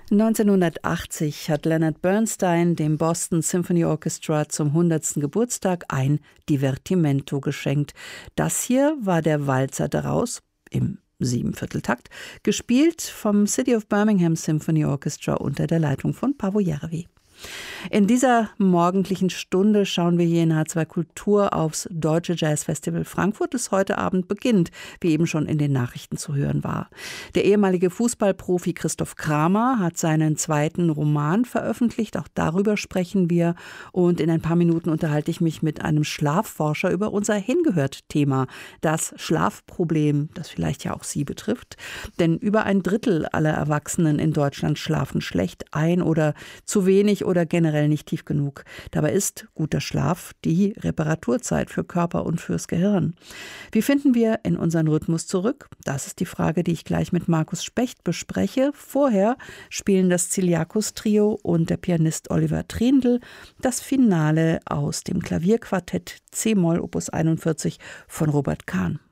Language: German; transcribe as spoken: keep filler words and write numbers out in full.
neunzehnhundertachtzig hat Leonard Bernstein dem Boston Symphony Orchestra zum hundertsten Geburtstag ein Divertimento geschenkt. Das hier war der Walzer daraus im Siebenvierteltakt, gespielt vom City of Birmingham Symphony Orchestra unter der Leitung von Paavo Järvi. In dieser morgendlichen Stunde schauen wir hier in H zwei Kultur aufs Deutsche Jazzfestival Frankfurt, das heute Abend beginnt, wie eben schon in den Nachrichten zu hören war. Der ehemalige Fußballprofi Christoph Kramer hat seinen zweiten Roman veröffentlicht, auch darüber sprechen wir. Und in ein paar Minuten unterhalte ich mich mit einem Schlafforscher über unser Hingehört-Thema, das Schlafproblem, das vielleicht ja auch Sie betrifft. Denn über ein Drittel aller Erwachsenen in Deutschland schlafen schlecht ein oder zu wenig oder generell nicht tief genug. Dabei ist guter Schlaf die Reparaturzeit für Körper und fürs Gehirn. Wie finden wir in unseren Rhythmus zurück? Das ist die Frage, die ich gleich mit Markus Specht bespreche. Vorher spielen das Ziliakus-Trio und der Pianist Oliver Trindl das Finale aus dem Klavierquartett C-Moll Opus einundvierzig von Robert Kahn.